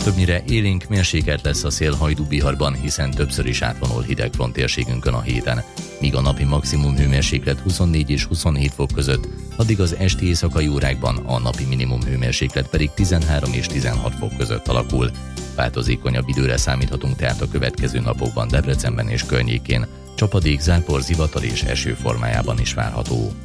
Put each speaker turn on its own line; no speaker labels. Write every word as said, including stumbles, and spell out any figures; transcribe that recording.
Többnyire élénk mérsékelt lesz a szél Hajdú-Biharban, hiszen többször is átvonul hidegfront térségünkön a héten. Míg a napi maximum hőmérséklet huszonnégy és huszonhét fok között, addig az esti éjszakai órákban a napi minimum hőmérséklet pedig tizenhárom és tizenhat fok között alakul. Változékonyabb időre számíthatunk tehát a következő napokban Debrecenben és környékén, csapadék, zápor, zivatar és eső formájában is várható.